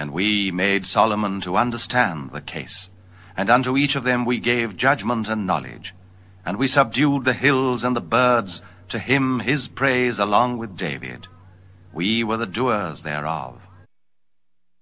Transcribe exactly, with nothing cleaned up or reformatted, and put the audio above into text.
And we made Solomon to understand the case, and unto each of them we gave judgment and knowledge. And we subdued the hills and the birds, to him his praise along with David. We were the doers thereof.